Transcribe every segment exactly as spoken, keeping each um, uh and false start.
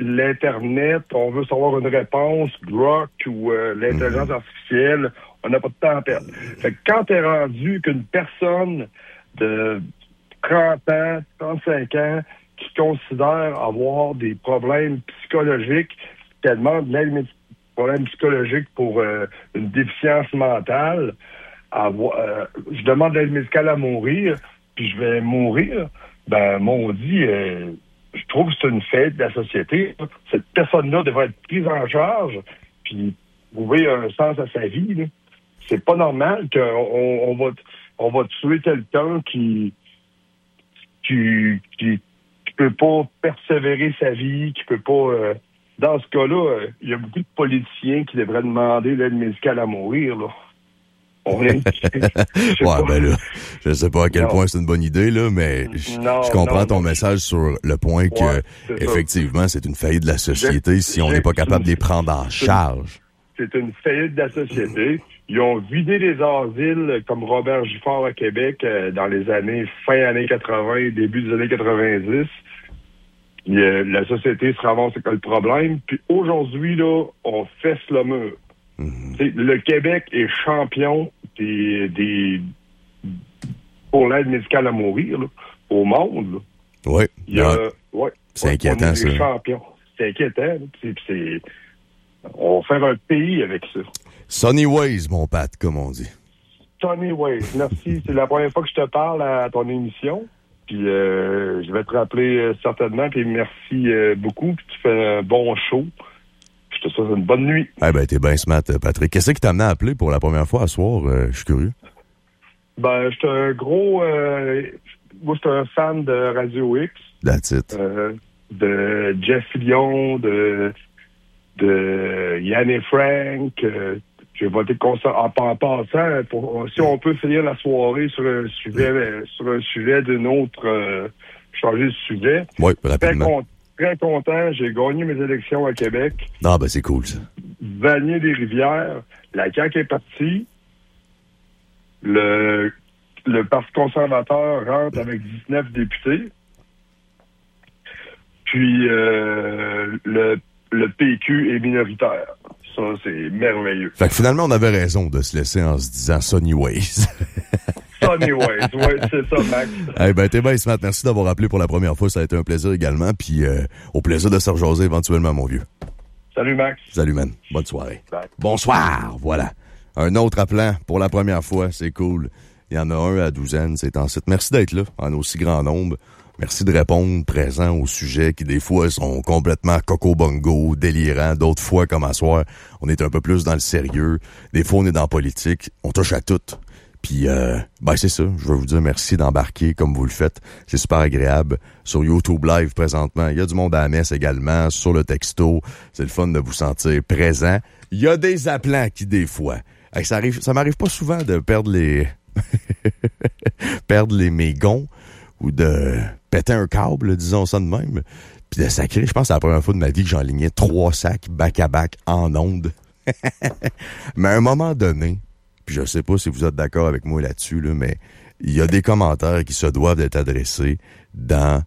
l'Internet, on veut savoir une réponse, Grok ou euh, l'intelligence mmh. artificielle, on n'a pas de temps à perdre. Fait que quand t'es rendu qu'une personne de trente ans, trente-cinq ans, qui considère avoir des problèmes psychologiques, qui demande de l'aide médicale, problème psychologique pour euh, une déficience mentale, avoir, euh, je demande de l'aide médicale à mourir, puis je vais mourir, ben, m'on dit, euh, je trouve que c'est une faillite de la société. Cette personne-là devrait être prise en charge, puis trouver un sens à sa vie. Là. C'est pas normal qu'on on va, on va tuer quelqu'un qui, qui, qui, qui peut pas persévérer sa vie, qui peut pas... Euh, dans ce cas-là, il euh, y a beaucoup de politiciens qui devraient demander l'aide médicale à mourir, là. On est... je ouais, ben là, je sais pas à quel non. point c'est une bonne idée, là, mais je, non, je comprends non, ton non. message sur le point que, ouais, c'est effectivement, c'est une faillite de la société j'ai, si on n'est pas capable de les prendre en charge. C'est une faillite de la société. Ils ont vidé les asiles comme Robert Gifford à Québec euh, dans les années, fin années quatre-vingts, début des années quatre-vingt-dix. Et, euh, la société se ramasse avec le problème. Puis aujourd'hui, là, on fesse le mur. Mm-hmm. Le Québec est champion des, des pour l'aide médicale à mourir là, au monde. Là. Oui. Il y a, ouais, c'est ouais, inquiétant, on est ça. des champions. C'est inquiétant. C'est, c'est, on va faire un pays avec ça. Sunny Ways, mon Pat, comme on dit. Sunny Ways, merci. C'est la première fois que je te parle à ton émission. Puis euh, je vais te rappeler euh, certainement. Puis merci euh, beaucoup. Puis tu fais un bon show. Je te souhaite une bonne nuit. Eh ben, t'es bien smart, Patrick. Qu'est-ce qui t'a amené à appeler pour la première fois à soir? Euh, je suis curieux. Ben, j'étais un gros... Euh, moi, j'étais un fan de Radio X. That's it. Euh, de Jeff Lyon, de, de Yann et Frank. Euh, j'ai voté concert en, en passant. Pour, si on peut finir la soirée sur un sujet, oui. sur un sujet d'une autre... Euh, changer de sujet. Oui, rapidement. Très, con, très content. J'ai gagné mes élections à Québec. Ah, ben c'est cool, ça. Vanier-des-Rivières. La C A Q est partie. Le, le Parti conservateur rentre avec dix-neuf députés. Puis euh, le, le P Q est minoritaire. Ça, c'est merveilleux. Fait que finalement, on avait raison de se laisser en se disant Sunny Ways. Sunny Ways, oui, c'est ça, Max. Eh hey, ben, t'es bien smart. Merci d'avoir appelé pour la première fois. Ça a été un plaisir également. Puis euh, au plaisir de se rejaser éventuellement, mon vieux. Salut, Max. Salut, man. Bonne soirée. Bye. Bonsoir. Voilà. Un autre appelant pour la première fois. C'est cool. Il y en a un à douzaine. C'est en site. Merci d'être là en aussi grand nombre. Merci de répondre présent aux sujets qui, des fois, sont complètement coco-bongo, délirants. D'autres fois, comme à soir, on est un peu plus dans le sérieux. Des fois, on est dans la politique. On touche à tout. Puis, euh, ben c'est ça. Je veux vous dire merci d'embarquer comme vous le faites. C'est super agréable. Sur YouTube Live, présentement, il y a du monde à la messe également. Sur le texto, c'est le fun de vous sentir présent. Il y a des appelants qui, des fois... Hey, ça arrive, ça m'arrive pas souvent de perdre les... perdre les mégons ou de péter un câble, disons ça de même. Puis de sacrer, je pense que c'est la première fois de ma vie que j'enlignais trois sacs back-à-back en ondes. Mais à un moment donné... Puis je sais pas si vous êtes d'accord avec moi là-dessus, là, mais il y a des commentaires qui se doivent d'être adressés dans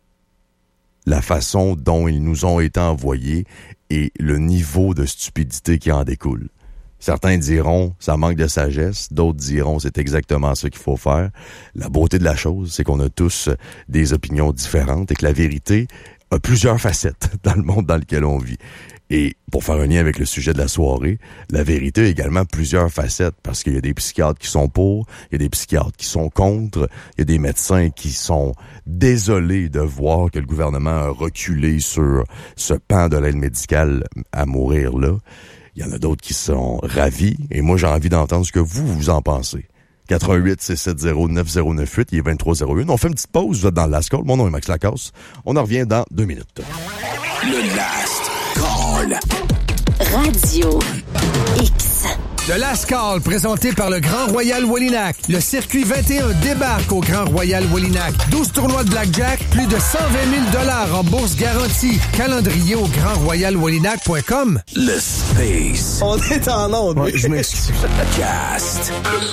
la façon dont ils nous ont été envoyés et le niveau de stupidité qui en découle. Certains diront ça manque de sagesse, d'autres diront c'est exactement ça qu'il faut faire. La beauté de la chose, c'est qu'on a tous des opinions différentes et que la vérité a plusieurs facettes dans le monde dans lequel on vit. Et pour faire un lien avec le sujet de la soirée, la vérité a également plusieurs facettes parce qu'il y a des psychiatres qui sont pour, il y a des psychiatres qui sont contre, il y a des médecins qui sont désolés de voir que le gouvernement a reculé sur ce pan de l'aide médicale à mourir là. Il y en a d'autres qui sont ravis et moi j'ai envie d'entendre ce que vous, vous en pensez. quatre un huit six sept zéro neuf zéro neuf huit, il est vingt-trois zéro un. On fait une petite pause, vous êtes dans le Last Call. Mon nom est Max Lacasse. On en revient dans deux minutes. Le Last Call. Radio X. Le Last Call, présenté par le Grand Royal Wallinac. Le circuit vingt et un débarque au Grand Royal Wallinac. douze tournois de blackjack, plus de cent vingt mille dollars en bourse garantie. Calendrier au grand royal wallinac point com. Le Space. On est en onde. Ouais, je m'excuse. Cast.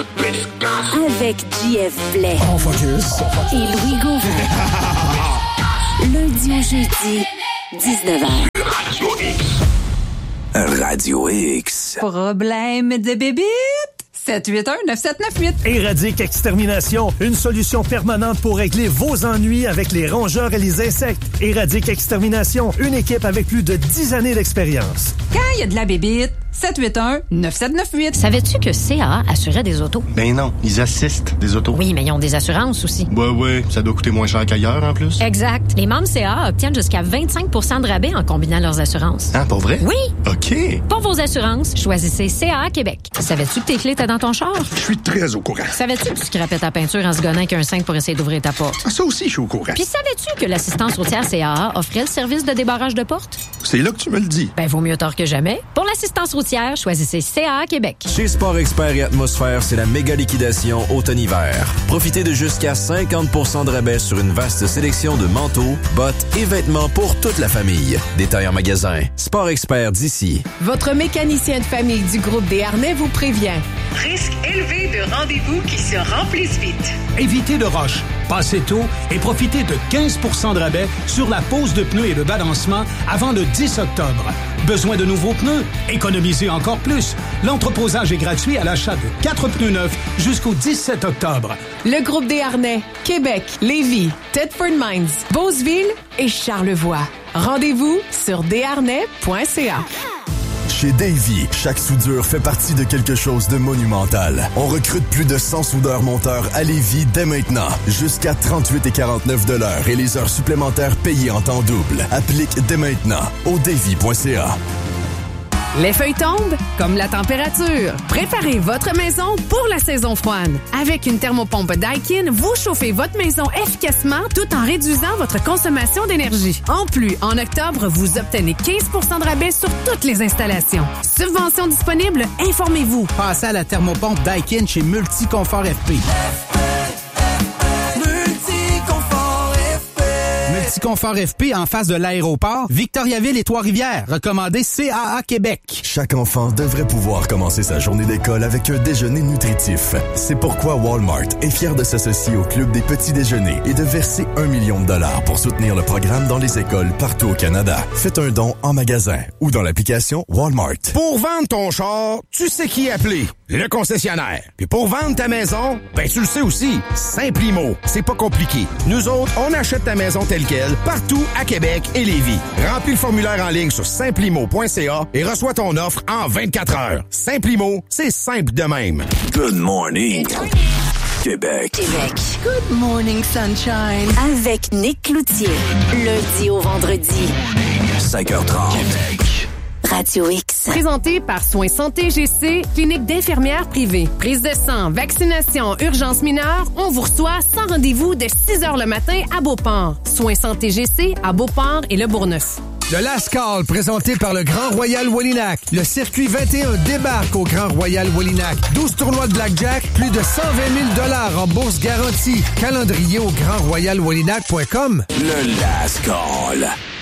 Avec J F Blais. On focus. Et Louis Gauvin. Lundi au jeudi, dix-neuf heures. Radio X. Radio X. Problème de bébite? sept huit un neuf sept neuf huit. Éradique Extermination, une solution permanente pour régler vos ennuis avec les rongeurs et les insectes. Éradique Extermination, une équipe avec plus de dix années d'expérience. Quand il y a de la bébite, sept huit un neuf sept neuf huit. Savais-tu que C A A assurait des autos? Ben non, ils assistent des autos. Oui, mais ils ont des assurances aussi. Ouais, ouais, ça doit coûter moins cher qu'ailleurs en plus. Exact. Les membres C A A obtiennent jusqu'à vingt-cinq pour cent de rabais en combinant leurs assurances. Ah, pour vrai? Oui. OK. Pour vos assurances, choisissez C A A Québec. Savais-tu que tes clés étaient dans ton char? Je suis très au courant. Savais-tu que tu scrapais ta peinture en se gonnant avec un cinq pour essayer d'ouvrir ta porte? Ah, ça aussi, je suis au courant. Puis savais-tu que l'assistance routière C A A offrait le service de débarrage de porte? C'est là que tu me le dis. Ben, vaut mieux tard que jamais. Pour l'assistance routière, choisissez C A A Québec. Chez Sport Expert et Atmosphère, c'est la méga liquidation automne-hiver. Profitez de jusqu'à cinquante pour cent de rabais sur une vaste sélection de manteaux, bottes et vêtements pour toute la famille. Détail en magasin. Sport Expert d'ici. Votre mécanicien de famille du groupe Desharnais vous prévient. Risque élevé de rendez-vous qui se remplissent vite. Évitez de roche, passez tôt et profitez de quinze pour cent de rabais sur la pose de pneus et de balancement avant le dix octobre. Besoin de nouveaux pneus? Économisez encore plus. L'entreposage est gratuit à l'achat de quatre pneus neufs jusqu'au dix-sept octobre. Le groupe Desharnais, Québec, Lévis, Thetford Mines, Beauceville et Charlevoix. Rendez-vous sur desharnais point c a. Chez Davy, chaque soudure fait partie de quelque chose de monumental. On recrute plus de cent soudeurs-monteurs à Lévis dès maintenant. Jusqu'à trente-huit et quarante-neuf de l'heure et les heures supplémentaires payées en temps double. Applique dès maintenant au davy point c a. Les feuilles tombent comme la température. Préparez votre maison pour la saison froide. Avec une thermopompe Daikin, vous chauffez votre maison efficacement tout en réduisant votre consommation d'énergie. En plus, en octobre, vous obtenez quinze pour cent de rabais sur toutes les installations. Subvention disponible, informez-vous. Passez à la thermopompe Daikin chez Multiconfort F P. Multiconfort F P en face de l'aéroport, Victoriaville et Trois-Rivières. Recommandé C A A Québec. Chaque enfant devrait pouvoir commencer sa journée d'école avec un déjeuner nutritif. C'est pourquoi Walmart est fier de s'associer au Club des petits déjeuners et de verser un million de dollars pour soutenir le programme dans les écoles partout au Canada. Faites un don en magasin ou dans l'application Walmart. Pour vendre ton char, tu sais qui appeler. Le concessionnaire. Puis pour vendre ta maison, ben tu le sais aussi. Simplimo. C'est pas compliqué. Nous autres, on achète ta maison telle quelle, partout à Québec et Lévis. Remplis le formulaire en ligne sur simplimo point c a et reçois ton offre en vingt-quatre heures. Simplimo, c'est simple de même. Good morning, Québec. Québec. Good morning, sunshine. Avec Nick Cloutier. Lundi au vendredi. cinq heures trente. Québec. Radio X. Présenté par Soins Santé G C, clinique d'infirmières privée. Prise de sang, vaccination, urgence mineure, on vous reçoit sans rendez-vous de six heures le matin à Beauport. Soins Santé G C à Beauport et Le Bourgneuf. Le Last Call, présenté par le Grand Royal Wallinac. Le circuit vingt et un débarque au Grand Royal Wallinac. douze tournois de blackjack, plus de cent vingt mille dollars en bourse garantie. Calendrier au grand royal wallinac point com. Le Last Call.